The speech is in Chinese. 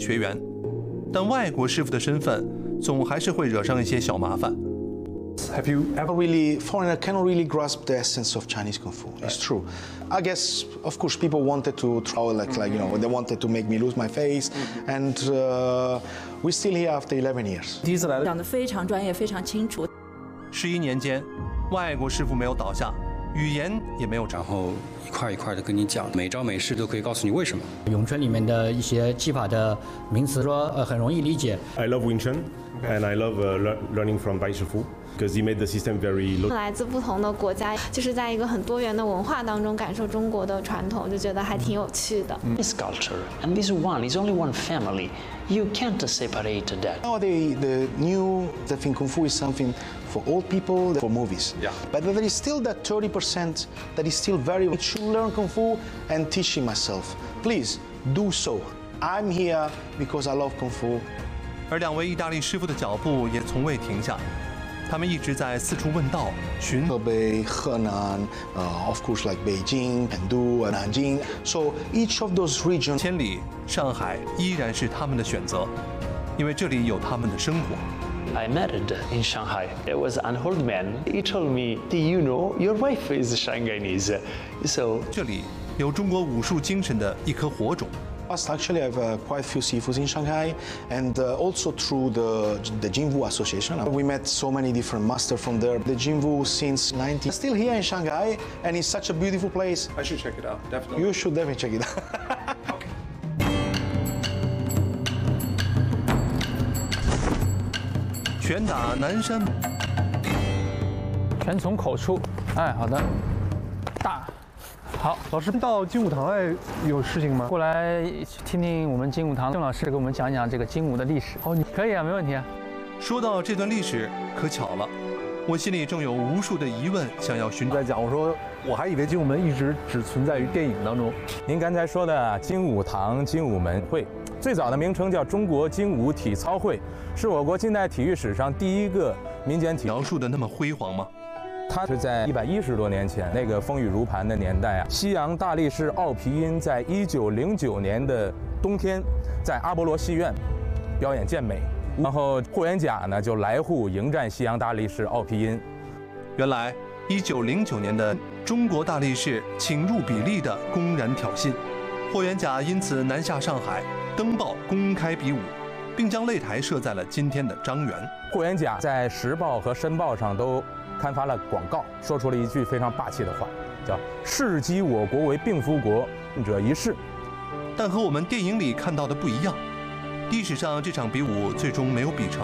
学员，但外国师傅的身份总还是会惹上一些小麻烦。 Have you ever really foreigner cannot really grasp the essence of Chinese Kung Fu? It's true. I guess, of course, people wanted to try they wanted to make me lose my face, and we're still here after 11 years. 第一次来的， 讲得非常专业，非常清楚。 11年间，外国师傅没有倒下，语言也没有长， 然后一块一块的跟你讲，每招每式都可以告诉你为什么。 咏春里面的一些技法的名词说很容易理解。 I love Wing Chun, and I love learning from Bai Shifu. Because he made the system very low. 来自不同的国家，就是在一个很多元的文化当中感受中国的传统，就觉得还挺有趣的。 This culture and this one is only one family. You can't separate that. Nowadays, the think Kung Fu is something for old people, for movies. Yeah. But there is still that 30% that is still very. I should learn Kung Fu and teaching myself. Please do so. I'm here because I love Kung Fu. 而2位意大利师傅的脚步也从未停下。他们一直在四处问道，寻河北、河南 of course like Beijing, Chengdu, Nanjing. So each of those regions. 千里，上海依然是他们的选择，因为这里有他们的生活。 I married in Shanghai. There was an old man. He told me, "Do you know your wife is Shanghainese?" So 这里有中国武术精神的一颗火种。 Actually, I have quite a few sifus in Shanghai, and also through the Jinwu Association. We met so many different masters from there. The Jinwu since 90. Still here in Shanghai, and it's such a beautiful place. I should check it out. Definitely. You should definitely check it out. Okay. 拳打南山， 拳从口出。哎，好的，大。好， 老师到精武堂来有事情吗？ 过来听听我们精武堂郑老师给我们讲讲这个精武的历史。哦，你可以啊，没问题啊。 说到这段历史，可巧了，我心里正有无数的疑问想要寻找。 在讲，我说我还以为精武门一直只存在于电影当中。 您刚才说的精武堂、精武门会，最早的名称叫中国精武体操会，是我国近代体育史上第一个民间体。 描述的那么辉煌吗？ 它是在110多年前那个风雨如磐的年代啊，西洋大力士奥皮音在1909年的冬天，在阿波罗戏院表演健美，然后霍元甲呢就来沪迎战西洋大力士奥皮音。 原来1909年的中国大力士请入比例的公然挑衅，霍元甲因此南下上海，登报公开比武，并将擂台设在了今天的张园。 霍元甲在《时报》和《申报》上都刊发了广告，说出了一句非常霸气的话，叫“誓击我国为病夫国，者一试”。 但和我们电影里看到的不一样，历史上这场比武最终没有比成。